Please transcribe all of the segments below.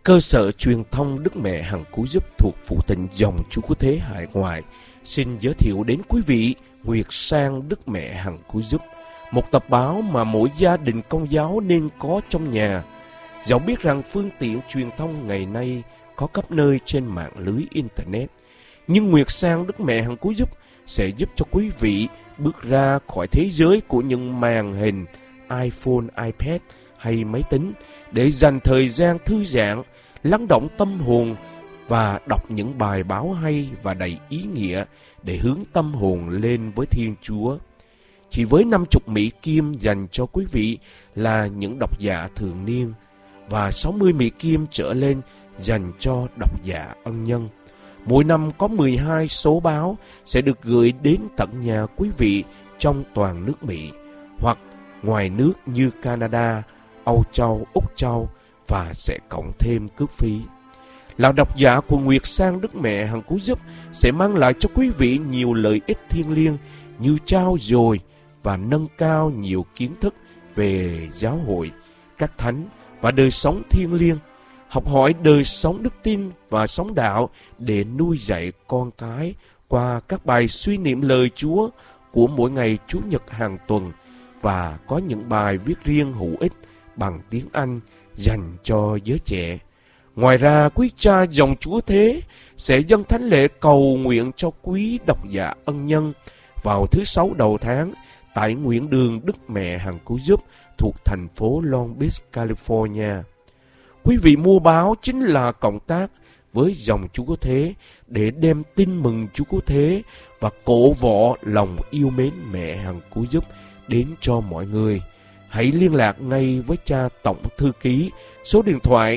Cơ sở truyền thông Đức Mẹ Hằng Cứu Giúp thuộc Phụ Tịnh Dòng Chúa Cứu Thế hải ngoại xin giới thiệu đến quý vị Nguyệt Sang Đức Mẹ Hằng Cứu Giúp, một tập báo mà mỗi gia đình Công giáo nên có trong nhà. Dẫu biết rằng phương tiện truyền thông ngày nay có khắp nơi trên mạng lưới Internet, nhưng Nguyệt Sang Đức Mẹ Hằng Cứu Giúp sẽ giúp cho quý vị bước ra khỏi thế giới của những màn hình iPhone, iPad hay máy tính để dành thời gian thư giãn, lắng động tâm hồn và đọc những bài báo hay và đầy ý nghĩa để hướng tâm hồn lên với Thiên Chúa. Chỉ với 50 Mỹ Kim dành cho quý vị là những độc giả thường niên và 60 Mỹ Kim trở lên dành cho độc giả ân nhân. Mỗi năm có 12 số báo sẽ được gửi đến tận nhà quý vị trong toàn nước Mỹ hoặc ngoài nước như Canada, Âu Châu, Úc Châu và sẽ cộng thêm cước phí. Là độc giả của Nguyệt Sang Đức Mẹ Hằng Cứu Giúp sẽ mang lại cho quý vị nhiều lợi ích thiêng liêng như trao dồi và nâng cao nhiều kiến thức về giáo hội, các thánh và đời sống thiêng liêng, học hỏi đời sống đức tin và sống đạo để nuôi dạy con cái qua các bài suy niệm lời Chúa của mỗi ngày Chủ nhật hàng tuần và có những bài viết riêng hữu ích bằng tiếng Anh dành cho giới trẻ. Ngoài ra, quý cha dòng Chúa Thế sẽ dâng thánh lễ cầu nguyện cho quý độc giả ân nhân vào thứ Sáu đầu tháng tại Nguyễn Đường Đức Mẹ Hằng Cứu Giúp thuộc thành phố Long Beach, California. Quý vị mua báo chính là cộng tác với dòng Chúa Cứu Thế để đem tin mừng Chúa Cứu Thế và cổ võ lòng yêu mến Mẹ Hằng Cứu Giúp đến cho mọi người. Hãy liên lạc ngay với cha tổng thư ký số điện thoại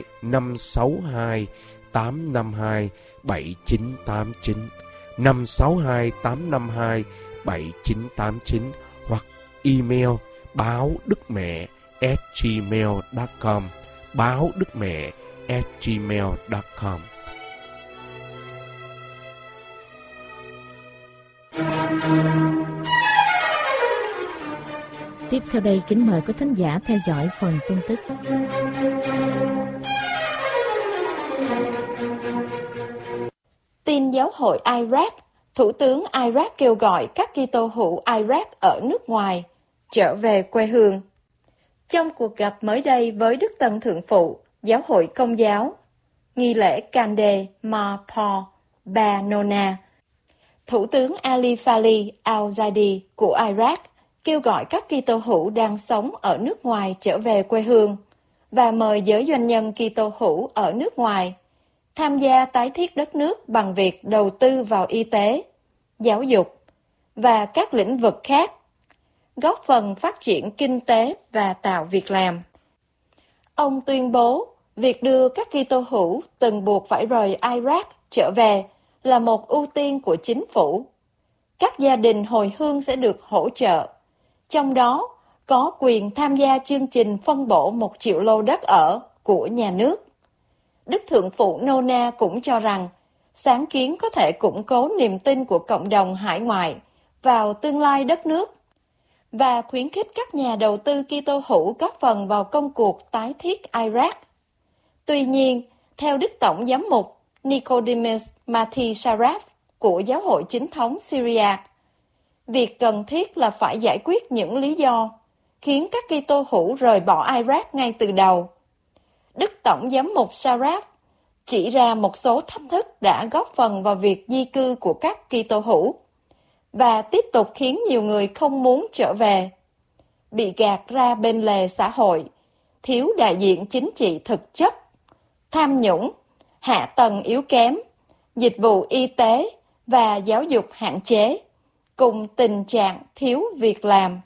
562 852 7989 562 852 7989 hoặc email báo đức mẹ @gmail.com báo đức mẹ @gmail.com. Tiếp theo đây, kính mời quý thính giả theo dõi phần tin tức. Tin giáo hội Iraq, Thủ tướng Iraq kêu gọi các Kitô hữu Iraq ở nước ngoài trở về quê hương. Trong cuộc gặp mới đây với Đức Tân Thượng Phụ, Giáo hội Công giáo, nghi lễ Kande Ma Po Ba Nona, Thủ tướng Ali Fali al-Zaidi của Iraq kêu gọi các Kitô hữu đang sống ở nước ngoài trở về quê hương và mời giới doanh nhân Kitô hữu ở nước ngoài tham gia tái thiết đất nước bằng việc đầu tư vào y tế, giáo dục và các lĩnh vực khác, góp phần phát triển kinh tế và tạo việc làm. Ông tuyên bố việc đưa các Kitô hữu từng buộc phải rời Iraq trở về là một ưu tiên của chính phủ. Các gia đình hồi hương sẽ được hỗ trợ, trong đó có quyền tham gia chương trình phân bổ 1 triệu lô đất ở của nhà nước. Đức Thượng Phụ Nona cũng cho rằng sáng kiến có thể củng cố niềm tin của cộng đồng hải ngoại vào tương lai đất nước và khuyến khích các nhà đầu tư Kitô hữu góp phần vào công cuộc tái thiết Iraq. Tuy nhiên, theo Đức Tổng Giám mục Nicodemus Mati Sharaf của Giáo hội Chính thống Syria, việc cần thiết là phải giải quyết những lý do khiến các Kitô hữu rời bỏ Iraq ngay từ đầu. Đức Tổng Giám mục Sharaf chỉ ra một số thách thức đã góp phần vào việc di cư của các Kitô hữu và tiếp tục khiến nhiều người không muốn trở về, bị gạt ra bên lề xã hội, thiếu đại diện chính trị thực chất, tham nhũng, hạ tầng yếu kém, dịch vụ y tế và giáo dục hạn chế, cùng tình trạng thiếu việc làm.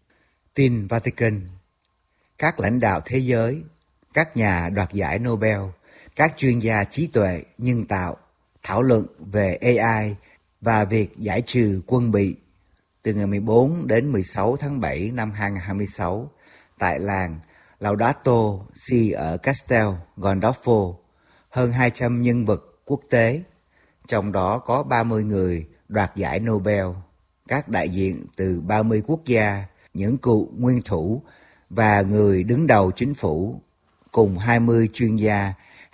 Tin Vatican. Các lãnh đạo thế giới, các nhà đoạt giải Nobel, các chuyên gia trí tuệ nhân tạo thảo luận về AI và việc giải trừ quân bị từ ngày 14 đến 16 tháng 7 năm 2026 tại làng Laudato Si ở Castel Gandolfo. Hơn 200 nhân vật quốc tế, trong đó có 30 người đoạt giải Nobel, các đại diện từ 30 quốc gia, những cựu nguyên thủ và người đứng đầu chính phủ, cùng 20 chuyên gia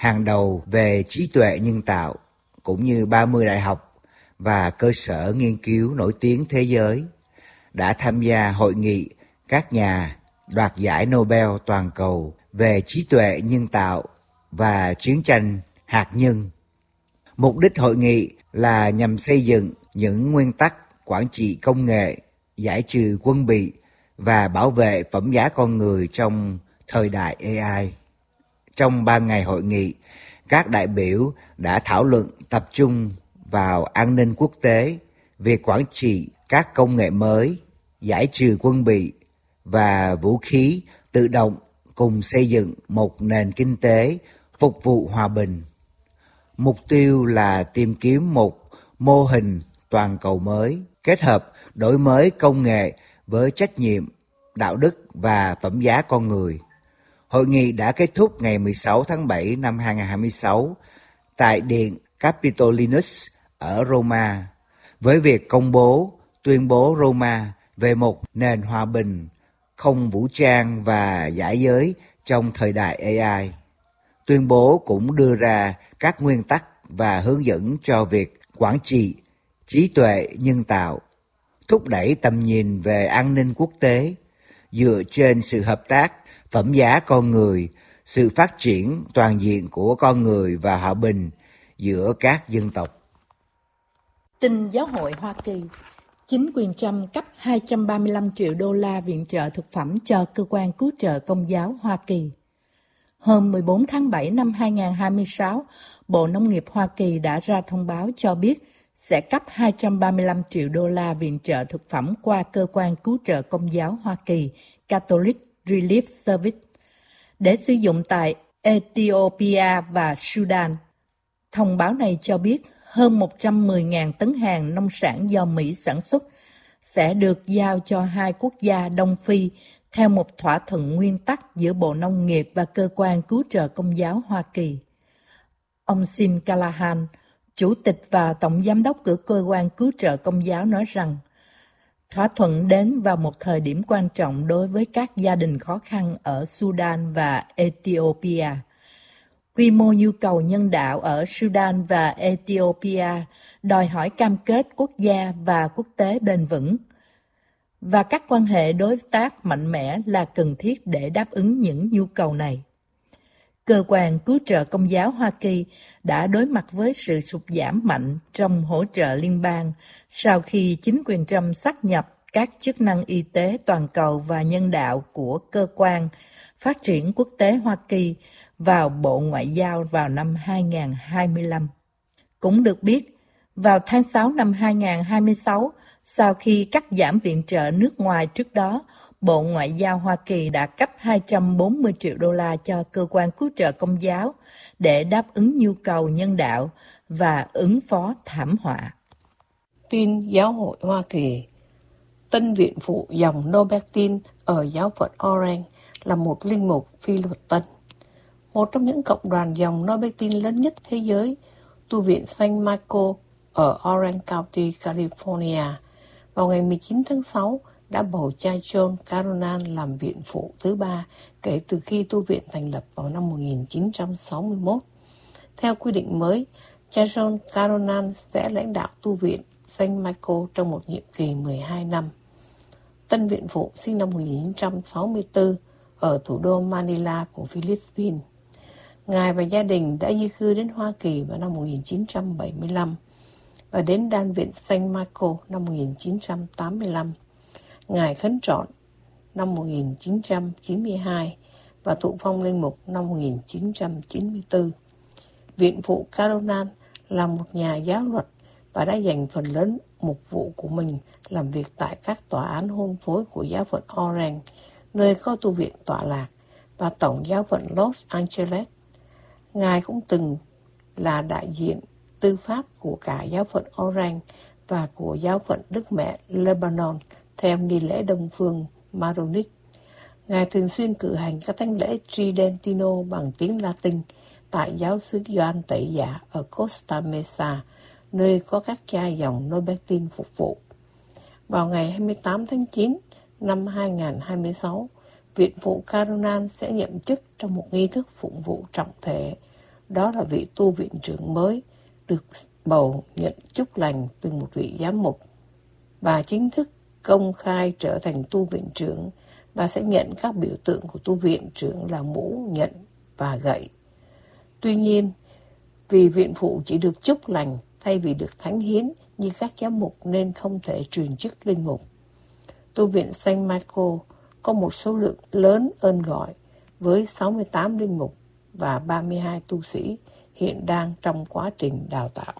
hàng đầu về trí tuệ nhân tạo, cũng như 30 đại học và cơ sở nghiên cứu nổi tiếng thế giới đã tham gia hội nghị các nhà đoạt giải Nobel toàn cầu về trí tuệ nhân tạo và chiến tranh hạt nhân. Mục đích hội nghị là nhằm xây dựng những nguyên tắc quản trị công nghệ, giải trừ quân bị và bảo vệ phẩm giá con người trong thời đại AI. Trong 3 ngày hội nghị, các đại biểu đã thảo luận tập trung vào an ninh quốc tế, việc quản trị các công nghệ mới, giải trừ quân bị và vũ khí tự động, cùng xây dựng một nền kinh tế phục vụ hòa bình. Mục tiêu là tìm kiếm một mô hình toàn cầu mới, kết hợp đổi mới công nghệ với trách nhiệm, đạo đức và phẩm giá con người. Hội nghị đã kết thúc ngày 16 tháng 7 năm 2026 tại Điện Capitolinus ở Roma, với việc công bố tuyên bố Roma về một nền hòa bình, không vũ trang và giải giới trong thời đại AI. Tuyên bố cũng đưa ra các nguyên tắc và hướng dẫn cho việc quản trị trí tuệ nhân tạo, thúc đẩy tầm nhìn về an ninh quốc tế dựa trên sự hợp tác, phẩm giá con người, sự phát triển toàn diện của con người và hòa bình giữa các dân tộc. Tin giáo hội Hoa Kỳ, chính quyền Trump cấp 235 triệu đô la viện trợ thực phẩm cho cơ quan cứu trợ Công giáo Hoa Kỳ. Hôm 14 tháng 7 năm 2026, Bộ Nông nghiệp Hoa Kỳ đã ra thông báo cho biết sẽ cấp 235 triệu đô la viện trợ thực phẩm qua cơ quan cứu trợ Công giáo Hoa Kỳ Catholic Relief Service để sử dụng tại Ethiopia và Sudan. Thông báo này cho biết hơn 110.000 tấn hàng nông sản do Mỹ sản xuất sẽ được giao cho hai quốc gia Đông Phi theo một thỏa thuận nguyên tắc giữa Bộ Nông nghiệp và Cơ quan Cứu trợ Công giáo Hoa Kỳ. Ông Sean Callahan, Chủ tịch và Tổng Giám đốc của Cơ quan Cứu trợ Công giáo nói rằng, thỏa thuận đến vào một thời điểm quan trọng đối với các gia đình khó khăn ở Sudan và Ethiopia. Quy mô nhu cầu nhân đạo ở Sudan và Ethiopia đòi hỏi cam kết quốc gia và quốc tế bền vững, và các quan hệ đối tác mạnh mẽ là cần thiết để đáp ứng những nhu cầu này. Cơ quan Cứu trợ Công giáo Hoa Kỳ đã đối mặt với sự sụt giảm mạnh trong hỗ trợ liên bang sau khi chính quyền Trump sáp nhập các chức năng y tế toàn cầu và nhân đạo của Cơ quan Phát triển Quốc tế Hoa Kỳ vào Bộ Ngoại giao vào năm 2025. Cũng được biết, vào tháng 6 năm 2026, sau khi cắt giảm viện trợ nước ngoài trước đó, Bộ Ngoại giao Hoa Kỳ đã cấp 240 triệu đô la cho Cơ quan Cứu trợ Công giáo để đáp ứng nhu cầu nhân đạo và ứng phó thảm họa. Tin giáo hội Hoa Kỳ. Tân viện phụ dòng Norbertine ở giáo phận Orange là một linh mục phi luật tân. Một trong những cộng đoàn dòng Norbertine lớn nhất thế giới, tu viện Saint Michael ở Orange County, California, vào ngày 19 tháng 6 đã bầu cha John Caronan làm viện phụ thứ 3 kể từ khi tu viện thành lập vào năm 1961. Theo quy định mới, cha John Caronan sẽ lãnh đạo tu viện Saint Michael trong một nhiệm kỳ 12 năm. Tân viện phụ sinh năm 1964 ở thủ đô Manila của Philippines. Ngài và gia đình đã di cư đến Hoa Kỳ vào năm 1975 và đến đan viện Saint Michael năm 1985. Ngài khấn trọn năm 1992 và thụ phong linh mục năm 1994. Viện phụ Caronan là một nhà giáo luật và đã dành phần lớn mục vụ của mình làm việc tại các tòa án hôn phối của giáo phận Orange, nơi có tu viện tọa lạc, và tổng giáo phận Los Angeles. Ngài cũng từng là đại diện tư pháp của cả giáo phận Orange và của giáo phận Đức Mẹ Lebanon theo nghi lễ Đông phương Maronite. Ngài thường xuyên cử hành các thánh lễ Tridentino bằng tiếng Latin tại giáo xứ Gioan Tẩy Giả ở Costa Mesa, nơi có các cha dòng Norbertine phục vụ. Vào ngày 28 tháng 9 năm 2026, viện phụ Caronan sẽ nhậm chức trong một nghi thức phụng vụ trọng thể đó là vị tu viện trưởng mới được bầu nhận chúc lành từ một vị giám mục. Bà chính thức công khai trở thành tu viện trưởng. Bà sẽ nhận các biểu tượng của tu viện trưởng là mũ, nhận và gậy. Tuy nhiên, vì viện phụ chỉ được chúc lành thay vì được thánh hiến như các giám mục nên không thể truyền chức linh mục. Tu viện Saint Michael có một số lượng lớn ơn gọi với 68 linh mục và 32 tu sĩ hiện đang trong quá trình đào tạo.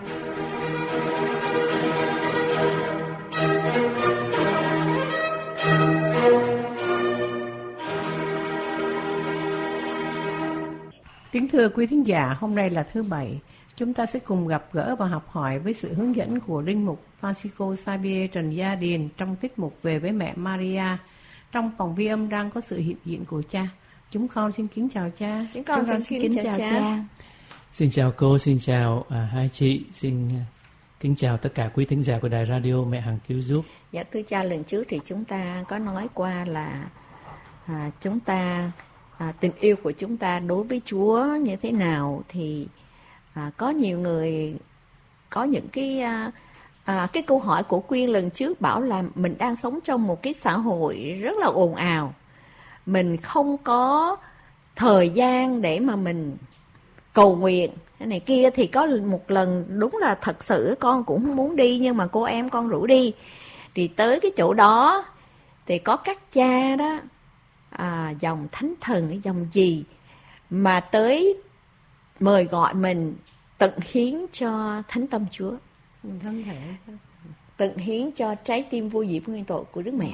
Kính thưa quý thính giả, hôm nay là thứ Bảy. Chúng ta sẽ cùng gặp gỡ và học hỏi với sự hướng dẫn của Linh mục Francisco Xavier Trần Gia Điền trong tiết mục Về với mẹ Maria. Trong phòng ghi âm đang có sự hiện diện của cha. Chúng con xin kính chào cha. Chúng con xin kính chào cha. Xin chào cô, xin chào hai chị, xin kính chào tất cả quý thính giả của Đài Radio Mẹ Hằng Cứu Giúp. Dạ thưa cha, lần trước thì chúng ta có nói qua là chúng ta tình yêu của chúng ta đối với Chúa như thế nào, thì có nhiều người có những cái câu hỏi của Quyên lần trước bảo là mình đang sống trong một cái xã hội rất là ồn ào, mình không có thời gian để mà mình cầu nguyện cái này kia. Thì có một lần đúng là thật sự con cũng không muốn đi, nhưng mà cô em con rủ đi, thì tới cái chỗ đó thì có các cha đó, dòng thánh thần, dòng gì mà tới mời gọi mình tận hiến cho thánh tâm Chúa, thân thể, tận hiến cho trái tim vô diệm nguyên tội của Đức Mẹ.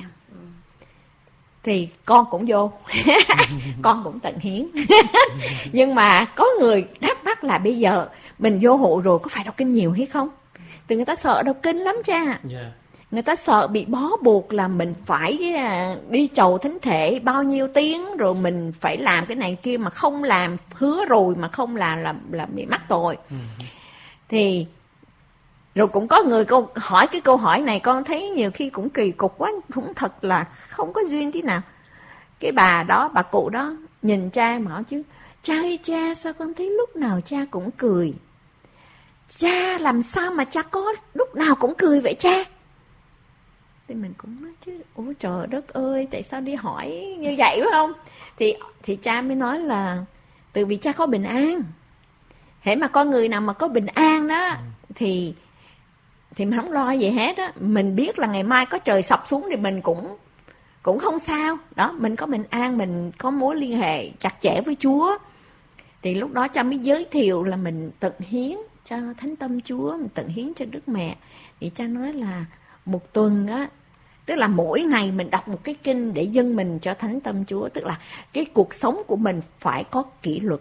Thì con cũng vô con cũng tận hiến. Nhưng mà có người thắc mắc là bây giờ mình vô hộ rồi có phải đọc kinh nhiều hay không? Từ người ta sợ đọc kinh lắm cha. Người ta sợ bị bó buộc là mình phải đi chầu thánh thể bao nhiêu tiếng, rồi mình phải làm cái này kia, mà không làm, hứa rồi mà không làm là bị mắc tội. Thì rồi cũng có người hỏi cái câu hỏi này, con thấy nhiều khi cũng kỳ cục quá, cũng thật là không có duyên tí nào. Cái bà cụ đó nhìn cha mà hỏi chứ: cha ơi cha, sao con thấy lúc nào cha cũng cười? Cha làm sao mà cha có lúc nào cũng cười vậy cha? Thì mình cũng nói chứ: ôi trời đất ơi, tại sao đi hỏi như vậy phải không? Thì cha mới nói là từ vì cha có bình an. Hễ mà con người nào mà có bình an đó thì mình không lo gì hết á. Mình biết là ngày mai có trời sập xuống thì mình cũng không sao. Đó, mình có bình an, mình có mối liên hệ chặt chẽ với Chúa. Thì lúc đó cha mới giới thiệu là mình tận hiến cho thánh tâm Chúa, mình tận hiến cho Đức Mẹ. Thì cha nói là một tuần á, tức là mỗi ngày mình đọc một cái kinh để dâng mình cho thánh tâm Chúa. Tức là cái cuộc sống của mình phải có kỷ luật.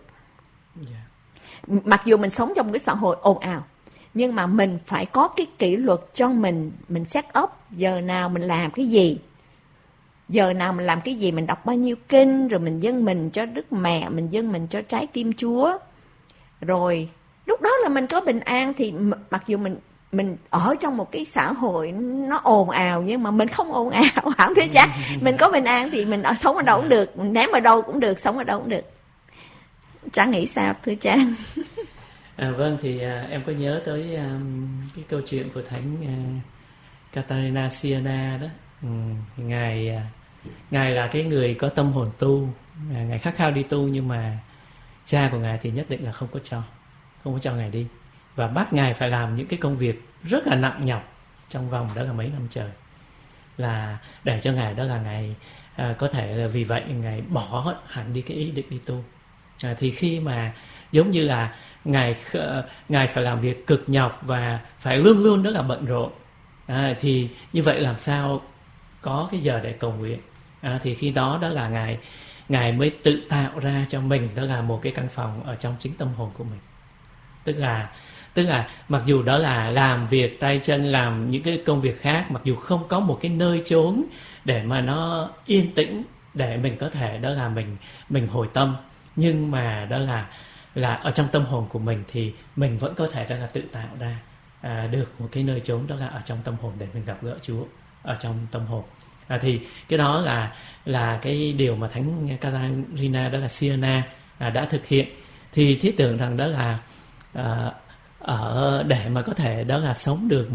Mặc dù mình sống trong cái xã hội ồn ào, nhưng mà mình phải có cái kỷ luật cho mình set up giờ nào mình làm cái gì, giờ nào mình làm cái gì, mình đọc bao nhiêu kinh, rồi mình dâng mình cho Đức Mẹ, mình dâng mình cho trái tim Chúa. Rồi lúc đó là mình có bình an. Thì mặc dù mình ở trong một cái xã hội nó ồn ào, nhưng mà mình không ồn ào, hả thưa cha? Mình có bình an thì mình sống ở đâu cũng được, mình ném ở đâu cũng được, sống ở đâu cũng được. Cha nghĩ sao thưa cha? Vâng, thì em có nhớ tới cái câu chuyện của thánh Catarina Siena đó. Ngài là cái người có tâm hồn tu, ngài khát khao đi tu, nhưng mà cha của ngài thì nhất định là không có cho ngài đi, và bắt ngài phải làm những cái công việc rất là nặng nhọc trong vòng đó là mấy năm trời, là để cho ngài đó là ngài có thể là vì vậy ngài bỏ hẳn đi cái ý định đi tu. Thì khi mà giống như là ngài phải làm việc cực nhọc và phải luôn luôn đó là bận rộn, thì như vậy làm sao có cái giờ để cầu nguyện? Thì khi đó đó là ngài mới tự tạo ra cho mình đó là một cái căn phòng ở trong chính tâm hồn của mình. Tức là mặc dù đó là làm việc tay chân, làm những cái công việc khác, mặc dù không có một cái nơi chốn để mà nó yên tĩnh để mình có thể đó là mình hồi tâm, nhưng mà đó là ở trong tâm hồn của mình thì mình vẫn có thể đó là tự tạo ra được một cái nơi chốn đó là ở trong tâm hồn để mình gặp gỡ Chúa ở trong tâm hồn. Thì cái đó là cái điều mà thánh Catarina đó là Siena đã thực hiện. Thì thiết tưởng rằng đó là để mà có thể đó là sống được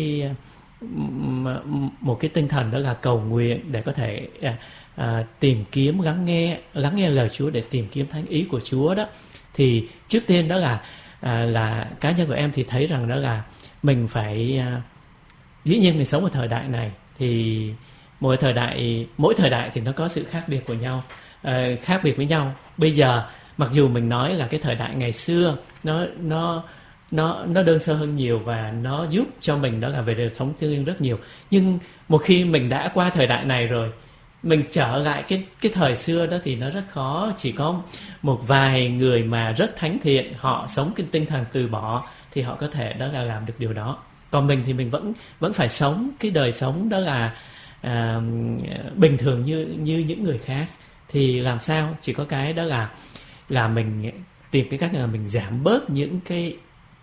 một cái tinh thần đó là cầu nguyện, để có thể tìm kiếm lắng nghe lời Chúa, để tìm kiếm thánh ý của Chúa đó, thì trước tiên đó là cá nhân của em thì thấy rằng đó là mình phải dĩ nhiên mình sống ở thời đại này thì mỗi thời đại thì nó có sự khác biệt của nhau, khác biệt với nhau. Bây giờ mặc dù mình nói là cái thời đại ngày xưa nó đơn sơ hơn nhiều và nó giúp cho mình đó là về đời sống thiêng liêng rất nhiều, nhưng một khi mình đã qua thời đại này rồi, mình trở lại cái thời xưa đó thì nó rất khó. Chỉ có một vài người mà rất thánh thiện, họ sống cái tinh thần từ bỏ thì họ có thể đó là làm được điều đó. Còn mình thì mình vẫn phải sống cái đời sống đó là bình thường như những người khác. Thì làm sao? Chỉ có cái đó là mình tìm cái cách là mình giảm bớt những cái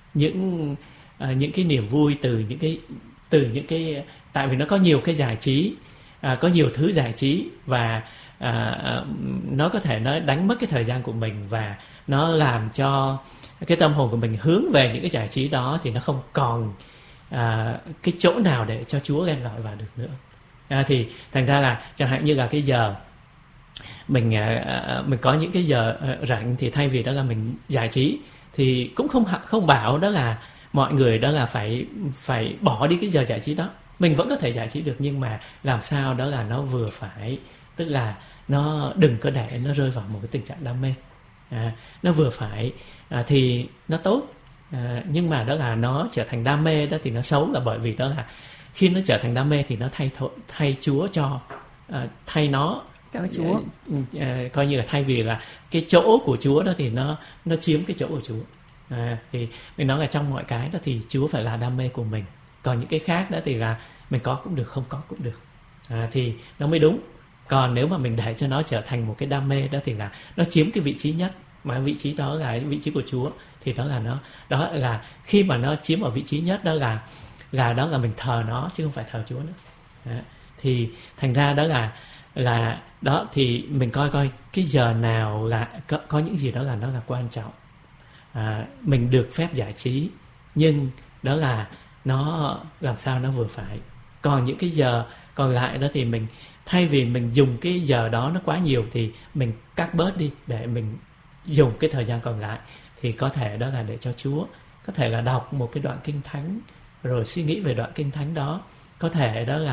niềm vui từ những cái tại vì nó có nhiều cái giải trí, có nhiều thứ giải trí, và nó có thể nó đánh mất cái thời gian của mình, và nó làm cho cái tâm hồn của mình hướng về những cái giải trí đó, thì nó không còn cái chỗ nào để cho Chúa len lỏi vào được nữa. Thì thành ra là chẳng hạn như là cái giờ mình có những cái giờ rảnh, thì thay vì đó là mình giải trí thì cũng không bảo đó là mọi người đó là phải bỏ đi cái giờ giải trí đó. Mình vẫn có thể giải trí được, nhưng mà làm sao đó là nó vừa phải, tức là nó đừng có để nó rơi vào một cái tình trạng đam mê. Nó vừa phải thì nó tốt, nhưng mà đó là nó trở thành đam mê đó thì nó xấu, là bởi vì đó là khi nó trở thành đam mê thì nó thay Chúa cho thay nó cho Chúa, coi như là thay vì là cái chỗ của Chúa đó thì nó chiếm cái chỗ của Chúa. Thì mình nói là trong mọi cái đó thì Chúa phải là đam mê của mình, còn những cái khác đó thì là mình có cũng được, không có cũng được, thì nó mới đúng. Còn nếu mà mình để cho nó trở thành một cái đam mê đó thì là nó chiếm cái vị trí nhất, mà vị trí đó là vị trí của Chúa, thì đó là khi mà nó chiếm ở vị trí nhất đó là mình thờ nó chứ không phải thờ Chúa nữa. Thì thành ra đó là đó, thì mình coi cái giờ nào là có những gì đó là nó là quan trọng. Mình được phép giải trí, nhưng đó là nó làm sao nó vừa phải. Còn những cái giờ còn lại đó thì mình thay vì mình dùng cái giờ đó nó quá nhiều thì mình cắt bớt đi, để mình dùng cái thời gian còn lại thì có thể đó là để cho Chúa, có thể là đọc một cái đoạn kinh thánh rồi suy nghĩ về đoạn kinh thánh đó, có thể đó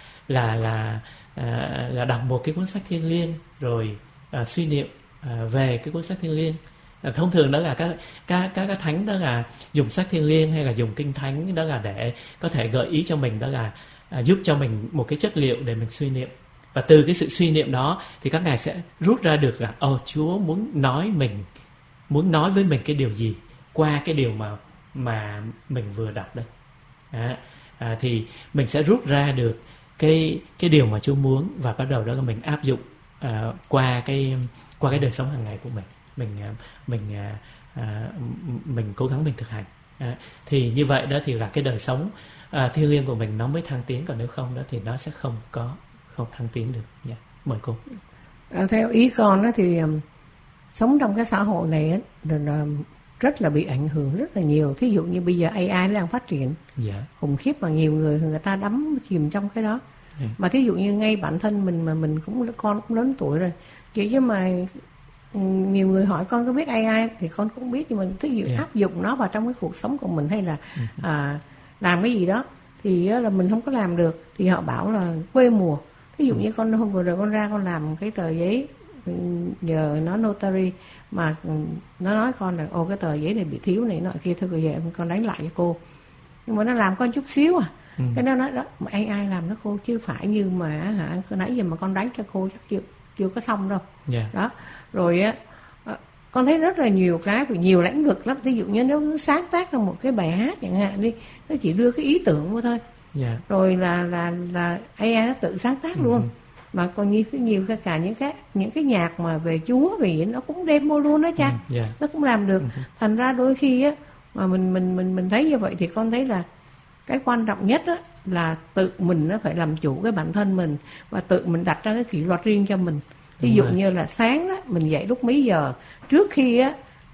là đọc một cái cuốn sách thiêng liêng rồi suy niệm về cái cuốn sách thiêng liêng. Thông thường đó là các thánh đó là dùng sách thiêng liêng hay là dùng kinh thánh đó là để có thể gợi ý cho mình, đó là giúp cho mình một cái chất liệu để mình suy niệm. Và từ cái sự suy niệm đó thì các ngài sẽ rút ra được là Chúa muốn nói với mình cái điều gì qua cái điều mà mình vừa đọc đây. Thì mình sẽ rút ra được cái điều mà Chúa muốn, và bắt đầu đó là mình áp dụng qua cái đời sống hàng ngày của mình cố gắng mình thực hành. Thì như vậy đó thì là cái đời sống thiêng liêng của mình nó mới thăng tiến, còn nếu không đó thì nó sẽ không thăng tiến được. Mời cô. Theo ý con đó thì sống trong cái xã hội này là rất là bị ảnh hưởng rất là nhiều. Thí dụ như bây giờ AI nó đang phát triển khủng khiếp, mà nhiều người ta đắm chìm trong cái đó. Mà thí dụ như ngay bản thân mình mà mình con cũng lớn tuổi rồi, chứ mà nhiều người hỏi con có biết AI thì con cũng biết, nhưng mà thí dụ áp dụng nó vào trong cái cuộc sống của mình hay là làm cái gì đó thì là mình không có làm được, thì họ bảo là quê mùa. Thí dụ như con hôm vừa rồi con ra con làm cái tờ giấy, nhờ nó notary, mà nó nói con là cái tờ giấy này bị thiếu này nọ kia, thôi về con đánh lại cho cô, nhưng mà nó làm con chút xíu cái nó nói đó mà AI làm nó cô, chứ phải như mà nãy giờ mà con đánh cho cô chắc chưa có xong đâu. Đó rồi con thấy rất là nhiều cái về nhiều lĩnh vực lắm. Ví dụ như nếu sáng tác ra một cái bài hát chẳng hạn đi, nó chỉ đưa cái ý tưởng vô thôi, rồi là AI nó tự sáng tác luôn. Mà còn nhiều cả những cái nhạc mà về Chúa về gì nó cũng demo luôn đó cha. Nó cũng làm được. Thành ra đôi khi á mà mình thấy như vậy thì con thấy là cái quan trọng nhất á là tự mình nó phải làm chủ cái bản thân mình, và tự mình đặt ra cái kỷ luật riêng cho mình. Ví dụ như là sáng đó mình dậy lúc mấy giờ, trước khi á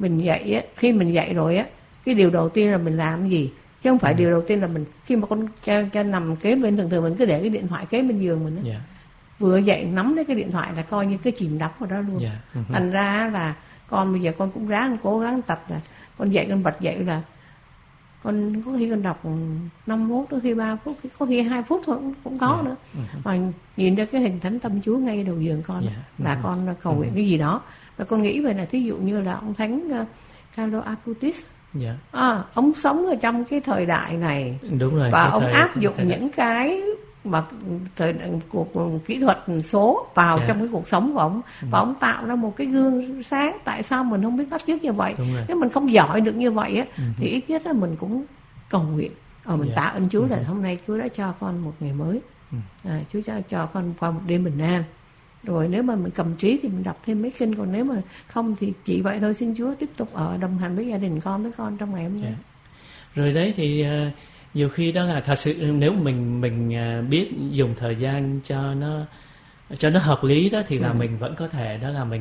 mình dậy á, khi mình dậy rồi á, cái điều đầu tiên là mình làm cái gì, chứ không phải điều đầu tiên là mình khi mà con cha nằm kế bên, thường mình cứ để cái điện thoại kế bên giường mình á, vừa dậy nắm lấy cái điện thoại là coi như cái chìm đắm vào đó luôn. Thành ra là con bây giờ con cũng ráng cố gắng tập, là con dậy, con bật dậy là con có khi con đọc 5 phút, có khi 3 phút, có khi 2 phút thôi cũng có nữa. Mà nhìn ra cái hình Thánh Tâm Chúa ngay đầu giường con là con cầu nguyện cái gì đó. Và con nghĩ về là thí dụ như là ông Thánh Carlo Acutis, ông sống ở trong cái thời đại này. Đúng rồi, và ông áp dụng những cái mà cuộc kỹ thuật số vào trong cái cuộc sống của ông, và ông tạo ra một cái gương sáng. Tại sao mình không biết bắt chước như vậy? Nếu mình không giỏi được như vậy á, thì ít nhất là mình cũng cầu nguyện, mình tạ ơn Chúa là hôm nay Chúa đã cho con một ngày mới, Chúa cho con qua một đêm bình an. Rồi nếu mà mình cầm trí thì mình đọc thêm mấy kinh, còn nếu mà không thì chỉ vậy thôi. Xin Chúa tiếp tục ở đồng hành với gia đình con, với con trong ngày hôm nay. Rồi đấy thì nhiều khi đó là thật sự nếu mình biết dùng thời gian cho nó hợp lý đó, thì là mình vẫn có thể đó là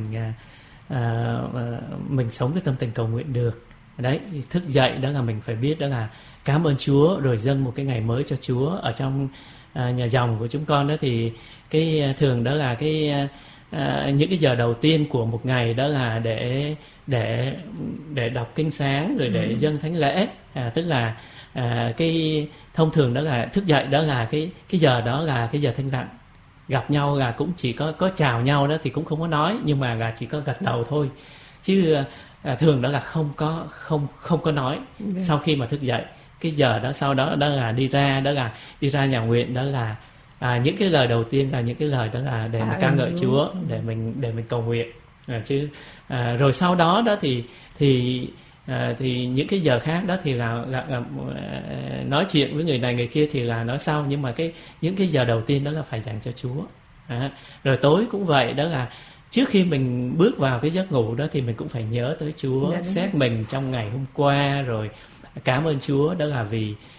mình sống cái tâm tình cầu nguyện được. Đấy, thức dậy đó là mình phải biết đó là cảm ơn Chúa, rồi dâng một cái ngày mới cho Chúa. Ở trong nhà dòng của chúng con đó thì cái thường đó là những cái giờ đầu tiên của một ngày đó là để đọc kinh sáng, rồi để dâng thánh lễ, tức là cái thông thường đó là thức dậy đó là cái giờ đó là cái giờ thanh lặng, gặp nhau là cũng chỉ có chào nhau đó, thì cũng không có nói, nhưng mà là chỉ có gật đầu thôi, chứ thường đó là không có nói. Sau khi mà thức dậy, cái giờ đó sau đó đó là đi ra nhà nguyện, đó là những cái lời đầu tiên là những cái lời đó là để mà ca ngợi Chúa, để mình cầu nguyện, chứ rồi sau đó đó thì những cái giờ khác đó thì là nói chuyện với người này người kia thì là nói sau, nhưng mà những cái giờ đầu tiên đó là phải dành cho Chúa. Rồi tối cũng vậy, đó là trước khi mình bước vào cái giấc ngủ đó thì mình cũng phải nhớ tới Chúa, xét mình trong ngày hôm qua, rồi cảm ơn Chúa đó là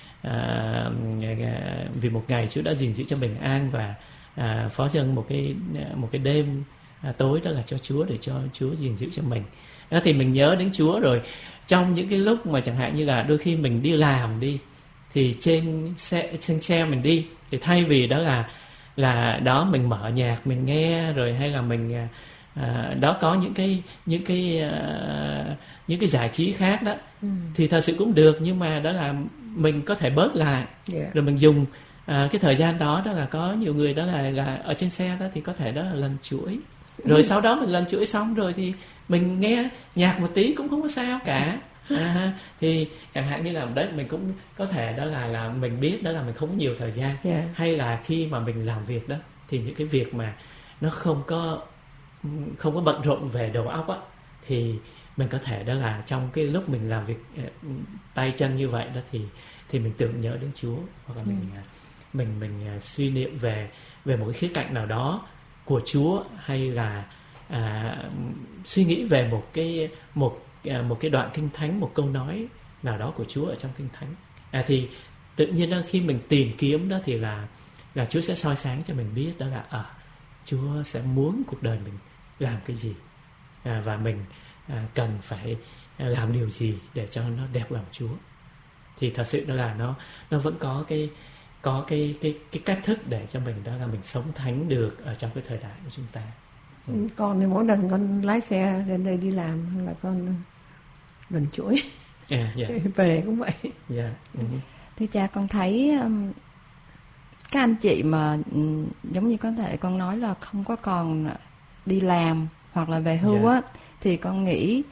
vì một ngày Chúa đã gìn giữ cho bình an, và phó dâng một cái đêm tối đó là cho Chúa, để cho Chúa gìn giữ cho mình. Đó thì mình nhớ đến Chúa. Rồi trong những cái lúc mà chẳng hạn như là đôi khi mình đi làm đi, thì trên xe mình đi, thì thay vì đó là đó mình mở nhạc mình nghe, rồi hay là mình đó có những cái giải trí khác đó, thì thật sự cũng được, nhưng mà đó là mình có thể bớt lại, rồi mình dùng cái thời gian đó là có nhiều người đó là ở trên xe đó thì có thể đó là lần chuỗi, rồi sau đó mình lần chuỗi xong rồi thì mình nghe nhạc một tí cũng không có sao cả. Thì chẳng hạn như là đấy, mình cũng có thể đó là mình biết đó là mình không có nhiều thời gian, hay là khi mà mình làm việc đó, thì những cái việc mà nó không có bận rộn về đầu óc á, thì mình có thể đó là trong cái lúc mình làm việc tay chân như vậy đó, thì mình tưởng nhớ đến Chúa, hoặc là mình suy niệm về một cái khía cạnh nào đó của Chúa, hay là suy nghĩ về một cái đoạn kinh thánh, một câu nói nào đó của Chúa ở trong kinh thánh, thì tự nhiên đó, khi mình tìm kiếm đó thì là Chúa sẽ soi sáng cho mình biết đó là Chúa sẽ muốn cuộc đời mình làm cái gì, và mình cần phải làm điều gì để cho nó đẹp lòng Chúa. Thì thật sự đó là nó vẫn có cái cách thức để cho mình đó là mình sống thánh được ở trong cái thời đại của chúng ta. Con thì mỗi lần con lái xe đến đây đi làm là con lần chuỗi, về cũng vậy. Thưa cha, con thấy các anh chị mà giống như có thể con nói là không có còn đi làm hoặc là về hưu á, thì con nghĩ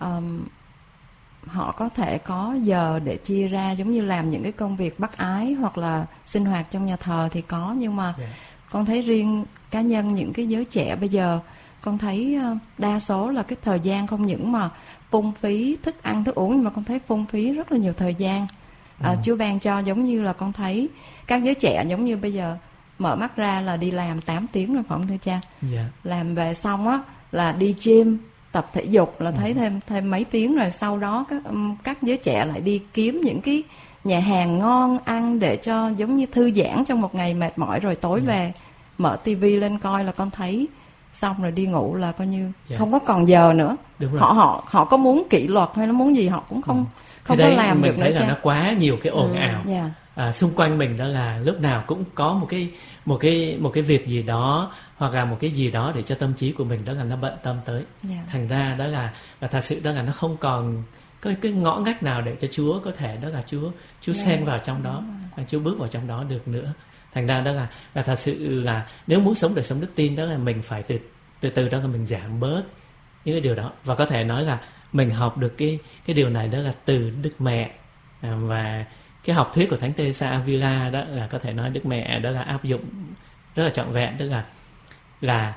họ có thể có giờ để chia ra, giống như làm những cái công việc bác ái hoặc là sinh hoạt trong nhà thờ thì có, nhưng mà con thấy riêng cá nhân những cái giới trẻ bây giờ, con thấy đa số là cái thời gian không những mà phung phí thức ăn thức uống, nhưng mà con thấy phung phí rất là nhiều thời gian. Chúa ban cho, giống như là con thấy các giới trẻ giống như bây giờ mở mắt ra là đi làm 8 tiếng rồi, phải không thưa cha? Làm về xong á là đi gym, tập thể dục là thấy thêm mấy tiếng, rồi sau đó các giới trẻ lại đi kiếm những cái nhà hàng ngon ăn để cho giống như thư giãn trong một ngày mệt mỏi, rồi tối về mở tivi lên coi, là con thấy xong rồi đi ngủ là coi như Dạ. không có còn giờ nữa. Đúng rồi. Họ có muốn kỷ luật hay nó muốn gì họ cũng không Thì có đấy, làm mình được thấy nữa là cha. nó quá nhiều cái ồn ào. Dạ. Xung quanh mình đó là lúc nào cũng có một cái việc gì đó hoặc là một cái gì đó để cho tâm trí của mình đó là nó bận tâm tới. Dạ. Thành ra đó là thật sự đó là nó không còn có cái ngõ ngách nào để cho Chúa có thể đó là Chúa xen vào trong đó, Chúa bước vào trong đó được nữa. Thành ra đó là thật sự là nếu muốn sống đời sống đức tin đó là mình phải từ từ đó là mình giảm bớt những cái điều đó, và có thể nói là mình học được cái điều này đó là từ Đức Mẹ. Và cái học thuyết của Thánh Teresa Avila đó là có thể nói Đức Mẹ đó là áp dụng rất là trọn vẹn, tức là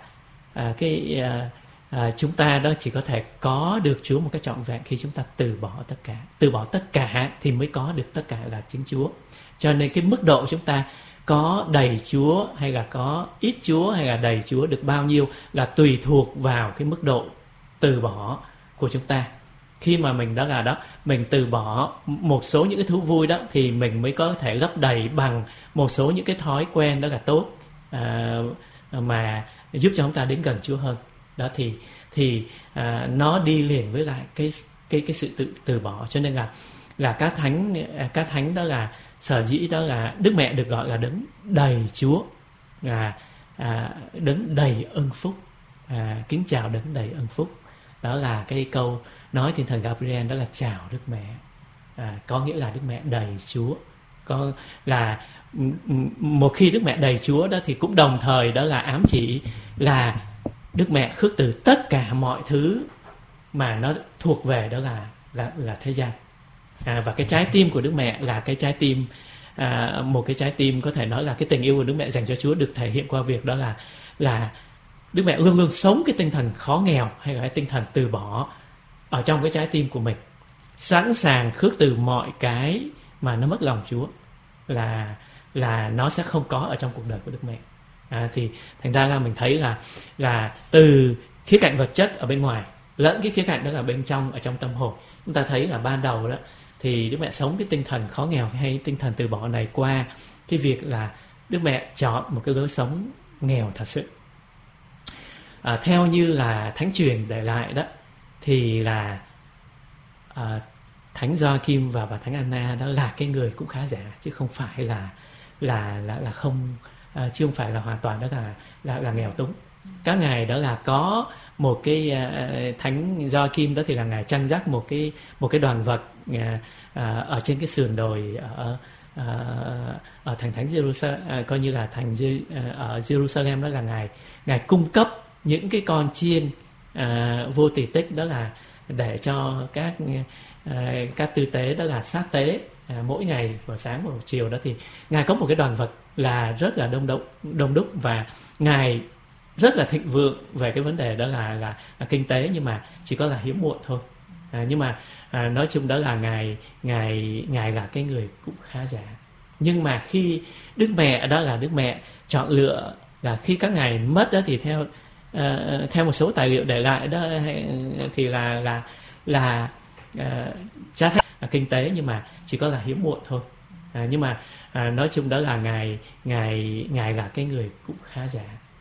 chúng ta đó chỉ có thể có được Chúa một cách trọn vẹn khi chúng ta từ bỏ tất cả thì mới có được tất cả là chính Chúa. Cho nên cái mức độ chúng ta có đầy Chúa hay là có ít Chúa hay là đầy Chúa được bao nhiêu là tùy thuộc vào cái mức độ từ bỏ của chúng ta. Khi mà mình mình từ bỏ một số những cái thú vui đó thì mình mới có thể lấp đầy bằng một số những cái thói quen đó là tốt, mà giúp cho chúng ta đến gần Chúa hơn. Đó thì nó đi liền với lại cái sự từ bỏ. Cho nên là các thánh đó là sở dĩ đó là Đức Mẹ được gọi là đấng đầy Chúa, là đấng đầy ơn phúc. Kính chào đấng đầy ơn phúc. Đó là cái câu nói thiên thần Gabriel, đó là chào Đức Mẹ. Có nghĩa là Đức Mẹ đầy Chúa. Có là một khi Đức Mẹ đầy Chúa đó thì cũng đồng thời đó là ám chỉ là Đức Mẹ khước từ tất cả mọi thứ mà nó thuộc về đó là thế gian. Và cái trái tim của Đức Mẹ là cái trái tim, một cái trái tim có thể nói là cái tình yêu của Đức Mẹ dành cho Chúa được thể hiện qua việc đó là Đức Mẹ luôn luôn sống cái tinh thần khó nghèo hay là cái tinh thần từ bỏ ở trong cái trái tim của mình, sẵn sàng khước từ mọi cái mà nó mất lòng Chúa, là nó sẽ không có ở trong cuộc đời của Đức Mẹ. Thì thành ra là mình thấy là từ khía cạnh vật chất ở bên ngoài lẫn cái khía cạnh đó là bên trong, ở trong tâm hồn, chúng ta thấy là ban đầu đó thì Đức Mẹ sống cái tinh thần khó nghèo hay tinh thần từ bỏ này qua cái việc là Đức Mẹ chọn một cái lối sống nghèo thật sự. Theo như là thánh truyền để lại đó thì là Thánh Gioachim và bà Thánh Anna đó là cái người cũng khá giả, chứ không phải là không, chứ không phải là hoàn toàn đó là nghèo túng. Các ngài đó là có một cái Thánh Gioachim đó thì là ngài chăn dắt một cái đoàn vật ở trên cái sườn đồi ở thành thánh Jerusalem, coi như là ở Jerusalem, đó là ngài cung cấp những cái con chiên vô tỳ tích, đó là để cho các tư tế đó là sát tế mỗi ngày vào sáng và vào chiều đó, thì ngài có một cái đoàn vật là rất là đông đúc, và ngài rất là thịnh vượng về cái vấn đề đó là kinh tế, nhưng mà chỉ có là hiếm muộn thôi. Nhưng mà nói chung đó là ngài là cái người cũng khá giả. Nhưng mà khi Đức Mẹ đó là Đức Mẹ chọn lựa, là khi các ngài mất đó thì theo một số tài liệu để lại đó thì là cha thấy là kinh tế, nhưng mà chỉ có là hiếm muộn thôi. Nhưng mà nói chung đó là ngài là cái người cũng khá giả.